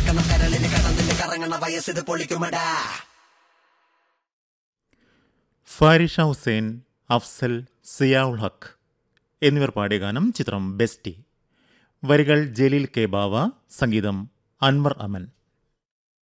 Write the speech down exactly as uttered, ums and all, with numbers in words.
പറക്കണം കരളിന് കടന്നില് കറങ്ങണ വയസ്സിത് പൊളിക്കുമടാ. ഫാരിഷ ഹുസൈൻ, അഫ്സൽ, സിയാഉൽ ഹക്ക് എന്നിവർ പാടിയ ഗാനം ചിത്രം ബെസ്റ്റി. വരികൾ ജലീൽ കെ ബാവ, സംഗീതം അൻവർ അമൻ.